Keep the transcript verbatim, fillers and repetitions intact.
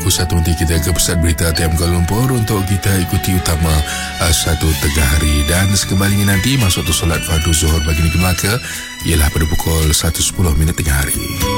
pukul satu nanti kita ke pusat berita T M Kuala Lumpur untuk kita ikuti utama uh, satu tengah hari. Dan sekembalinya nanti masuk tu solat fardu zuhur bagi negeri Melaka ialah pada pukul satu sepuluh minit tengah hari.